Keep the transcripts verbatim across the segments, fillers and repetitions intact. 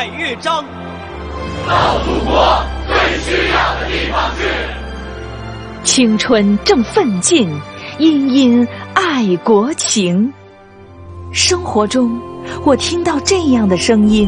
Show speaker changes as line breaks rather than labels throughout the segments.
爱乐章。
到祖国最需要的地方去。
青春正奋进，殷殷爱国情。生活中，我听到这样的声音：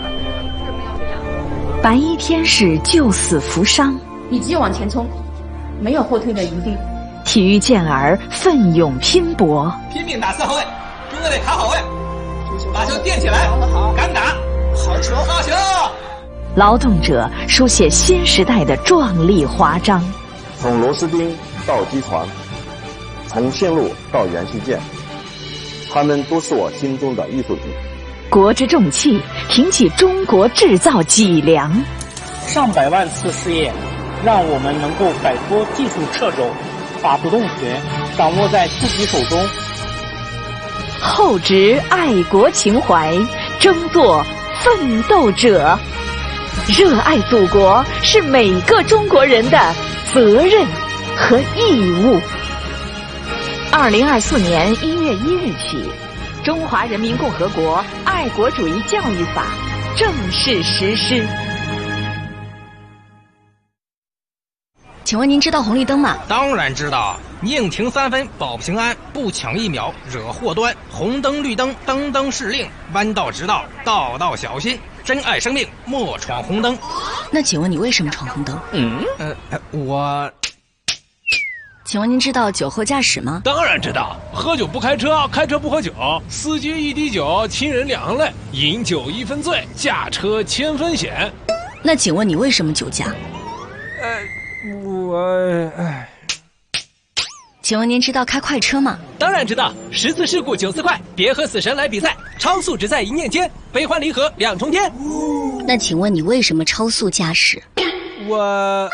白衣天使救死扶伤，
你只有往前冲，没有后退的余地。
体育健儿奋勇拼搏，
拼命打四号位，中卫得卡好位，把球垫起来，敢打，好球，好球！
劳动者书写新时代的壮丽华章。
从螺丝钉到机船，从线路到元器件，他们都是我心中的艺术品。
国之重器，挺起中国制造脊梁。
上百万次试验，让我们能够摆脱技术掣肘，把主动权掌握在自己手中。
厚植爱国情怀，争做奋斗者。热爱祖国是每个中国人的责任和义务。二零二四年一月一日起，《中华人民共和国爱国主义教育法》正式实施。
请问您知道红绿灯吗？
当然知道，宁停三分保平安，不抢一秒惹祸端。红灯绿灯灯灯是令，弯道直道道道小心。珍爱生命，莫闯红灯。
那请问你为什么闯红灯？
嗯，呃，我……
请问您知道酒后驾驶吗？
当然知道，喝酒不开车，开车不喝酒，司机一滴酒，亲人两泪，饮酒一分醉，驾车千分险。
那请问你为什么酒驾？
呃，我……哎。
请问您知道开快车吗？
当然知道，十次事故九次快，别和死神来比赛，超速只在一念间，悲欢离合两重天。
那请问你为什么超速驾驶？
我……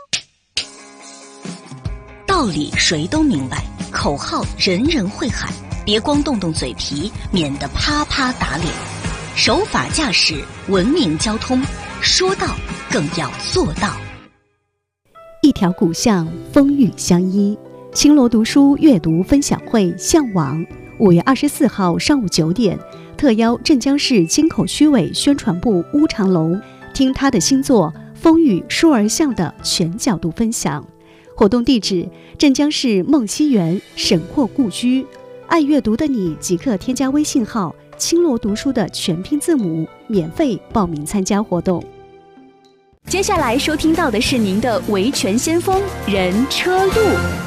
道理谁都明白，口号人人会喊，别光动动嘴皮，免得啪啪打脸。守法驾驶，文明交通，说到更要做到。
一条古巷，风雨相依。青罗读书阅读分享会向往，五月二十四号上午九点，特邀镇江市京口区委宣传部邬长龙，听他的新作《风雨书儿巷》的全角度分享。活动地址：镇江市梦溪园沈括故居。爱阅读的你即刻添加微信号“青罗读书”的全拼字母，免费报名参加活动。
接下来收听到的是您的维权先锋人车路。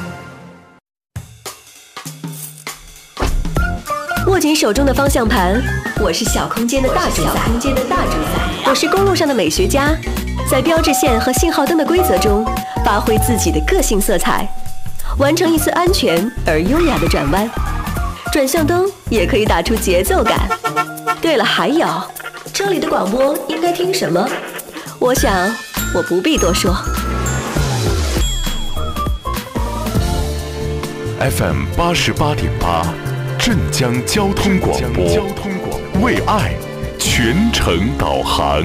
握紧手中的方向盘，我是小空间的大主宰，空间的大主宰，我是公路上的美学家，在标志线和信号灯的规则中，发挥自己的个性色彩，完成一次安全而优雅的转弯。转向灯也可以打出节奏感。对了，还有，车里的广播应该听什么？我想，我不必多说。
F M 八十八点八。镇江交通广播，为爱全程导航。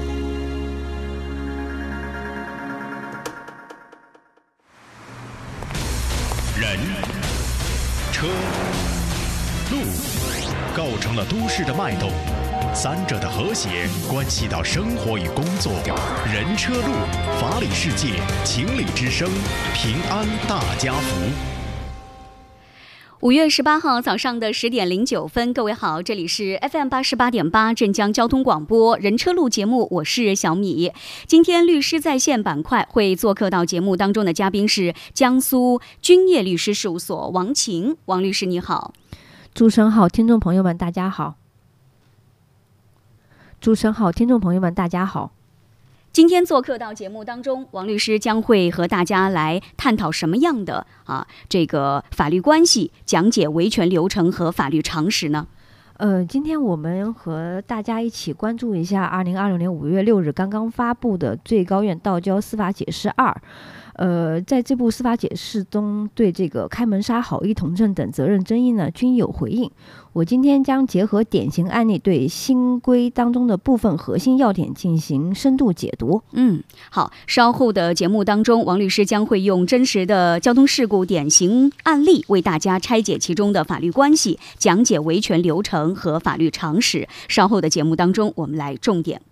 人、车、路，构成了都市的脉动，三者的和谐关系到生活与工作。人车路，法理世界，情理之声，平安大家福。
五月十八号早上的十点零九分，各位好，这里是 F M 八十八点八镇江交通广播人车路节目，我是小米。今天律师在线板块会做客到节目当中的嘉宾是江苏君业律师事务所王晴，王律师你好。
主持人好，听众朋友们大家好。主持人好，听众朋友们大家好。
今天做客到节目当中，王律师将会和大家来探讨什么样的啊这个法律关系，讲解维权流程和法律常识呢？
呃，今天我们和大家一起关注一下二零二六年五月六日刚刚发布的最高院道交司法解释二。呃，在这部司法解释中，对这个开门杀、好意同证等责任争议呢均有回应。我今天将结合典型案例，对新规当中的部分核心要点进行深度解读。
嗯，好，稍后的节目当中，王律师将会用真实的交通事故典型案例为大家拆解其中的法律关系，讲解维权流程和法律常识。稍后的节目当中，我们来重点